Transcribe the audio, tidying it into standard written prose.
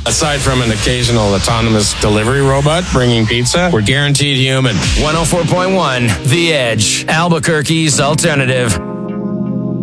Aside from an occasional autonomous delivery robot bringing pizza, we're guaranteed human. 104.1 The Edge, Albuquerque's alternative.